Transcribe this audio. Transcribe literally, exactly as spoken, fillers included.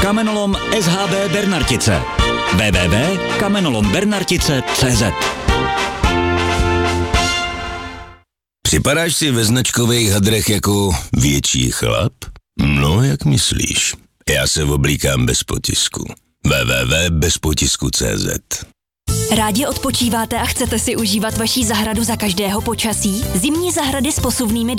Kamenolom S H B Bernartice. w w w tečka kamenolom bernartice tečka c z. Připadáš si ve značkových hadrech jako větší chlap? No, jak myslíš? Já se oblíkám bez potisku. w w w tečka bez potisku tečka c z. Rádi odpočíváte a chcete si užívat vaší zahradu za každého počasí? Zimní zahrady s posuvnými